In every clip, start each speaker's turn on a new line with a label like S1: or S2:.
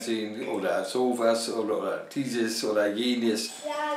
S1: sehen oder sowas oder dieses oder jenes.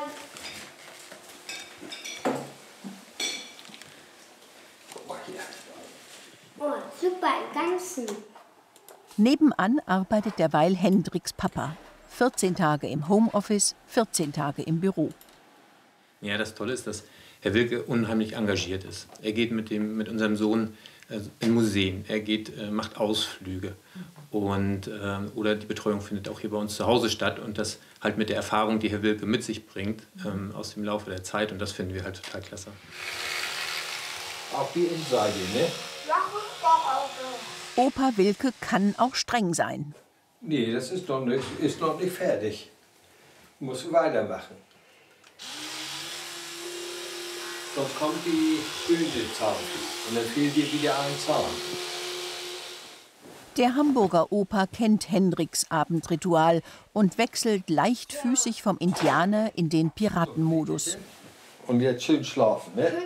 S1: Guck mal hier.
S2: Oh, super, im Ganzen.
S3: Nebenan arbeitet derweil Hendriks Papa. 14 Tage im Homeoffice, 14 Tage im Büro.
S4: Ja, das Tolle ist, dass Herr Wilke unheimlich engagiert ist. Er geht mit unserem Sohn in Museen, macht Ausflüge oder die Betreuung findet auch hier bei uns zu Hause statt und das halt mit der Erfahrung, die Herr Wilke mit sich bringt aus dem Laufe der Zeit und das finden wir halt total klasse.
S1: Auch die Innenseite, ne?
S3: Opa Wilke kann auch streng sein.
S1: Nee, das ist noch nicht fertig. Muss weitermachen. Sonst kommt die böse Zeit und dann fehlt dir wieder ein Zahn.
S3: Der Hamburger Opa kennt Hendriks Abendritual und wechselt leichtfüßig vom Indianer in den Piratenmodus.
S1: Und jetzt schön schlafen, ne?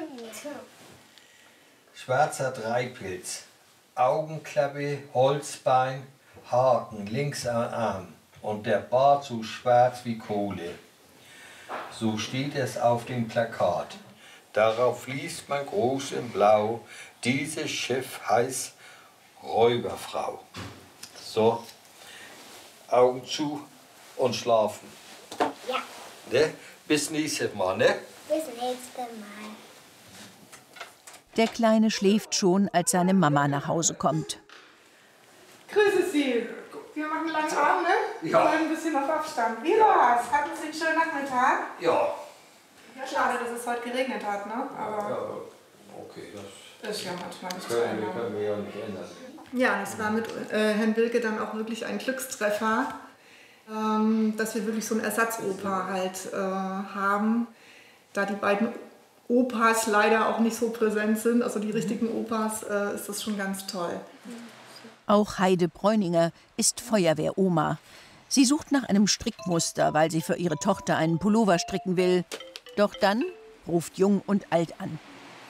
S1: Schwarzer Dreipilz, Augenklappe, Holzbein, Haken links am Arm und der Bart so schwarz wie Kohle. So steht es auf dem Plakat. Darauf liest man groß in Blau, dieses Schiff heißt Räuberfrau. So, Augen zu und schlafen.
S2: Ja.
S1: Ne? Bis nächstes Mal, ne?
S2: Bis nächstes Mal.
S3: Der Kleine schläft schon, als seine Mama nach Hause kommt.
S5: Grüße Sie. Wir machen lang Abend, ne?
S1: Ja.
S5: Wir bleiben ein bisschen auf Abstand. Wie war's? Hatten Sie einen schönen Nachmittag?
S1: Ja.
S5: Ja, schade, dass es heute geregnet hat, ne? Aber
S1: Ja, okay,
S5: das ist ja manchmal nicht zu
S1: können
S5: ändern.
S1: wir ja nicht ändern.
S5: Ja, es war mit Herrn Wilke dann auch wirklich ein Glückstreffer, dass wir wirklich so einen Ersatzopa halt haben. Da die beiden Opas leider auch nicht so präsent sind, also die richtigen Opas, ist das schon ganz toll.
S3: Auch Heide Bräuninger ist Feuerwehroma. Sie sucht nach einem Strickmuster, weil sie für ihre Tochter einen Pullover stricken will. Doch dann ruft Jung und Alt an.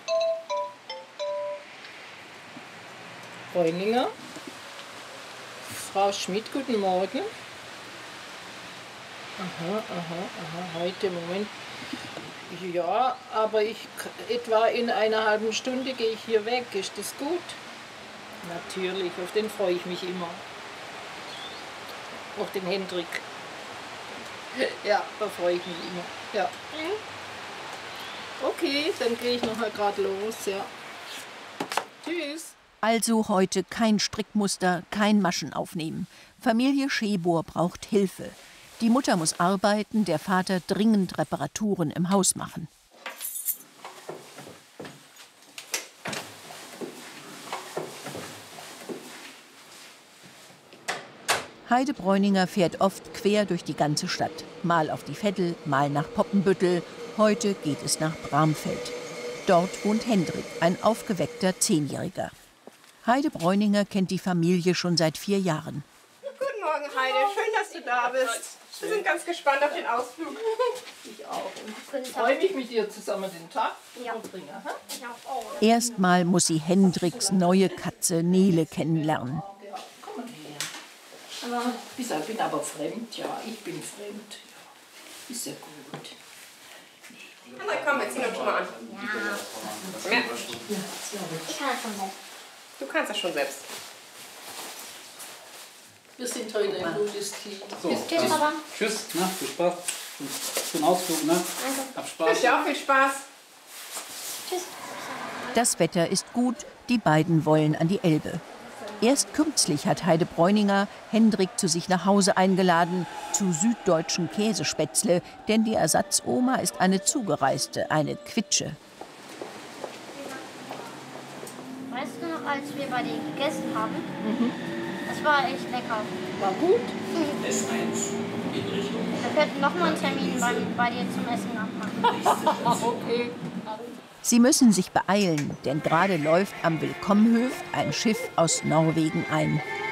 S6: Bräuninger. Frau Schmidt, guten Morgen. Heute, Moment. Ja, aber etwa in einer halben Stunde gehe ich hier weg. Ist das gut? Natürlich, auf den freue ich mich immer. Auf den Hendrik. Ja, da freue ich mich immer. Ja. Okay, dann gehe ich noch mal gerade los. Ja. Tschüss.
S3: Also heute kein Strickmuster, kein Maschen aufnehmen. Familie Schäbohr braucht Hilfe. Die Mutter muss arbeiten, der Vater dringend Reparaturen im Haus machen. Heide Bräuninger fährt oft quer durch die ganze Stadt. Mal auf die Veddel, mal nach Poppenbüttel. Heute geht es nach Bramfeld. Dort wohnt Hendrik, ein aufgeweckter 10-Jähriger. Heide Bräuninger kennt die Familie schon seit 4 Jahren.
S7: Guten Morgen, Heide. Schön, dass du da bist. Wir sind ganz gespannt auf den Ausflug.
S6: Ich auch. Und freue mich mit dir zusammen den Tag verbringen.
S3: Erstmal muss sie Hendriks neue Katze Nele kennenlernen.
S6: Ja, komm mal her. Aber ich bin aber fremd, ja, ich bin fremd. Ja. Ist ja gut.
S7: Na komm, wir ziehen uns schon mal an.
S2: Ja.
S7: Ja.
S2: Ich kann das schon selbst.
S7: Du kannst das schon selbst.
S6: Wir sind heute ein gutes Team.
S8: So,
S2: Tschüss, Papa.
S8: tschüss, na, viel Spaß. Schönen Ausflug, ne?
S2: Danke.
S8: Hab
S7: Ich
S8: Spaß.
S7: wünsche dir auch viel Spaß.
S2: Tschüss.
S3: Das Wetter ist gut, die beiden wollen an die Elbe. Erst kürzlich hat Heide Bräuninger Hendrik zu sich nach Hause eingeladen, zu süddeutschen Käsespätzle, denn die Ersatzoma ist eine Zugereiste, eine Quitsche.
S2: Weißt du noch, als wir bei dir gegessen haben? Das war echt lecker.
S6: War gut.
S8: S1 in Richtung.
S2: Wir könnten noch mal einen Termin bei dir zum Essen abmachen.
S6: Okay.
S3: Sie müssen sich beeilen, denn gerade läuft am Willkommenhöft ein Schiff aus Norwegen ein.